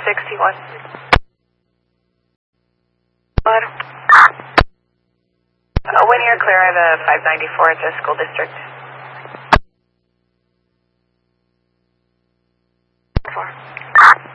61. When you're clear, I have a 594 at the school district.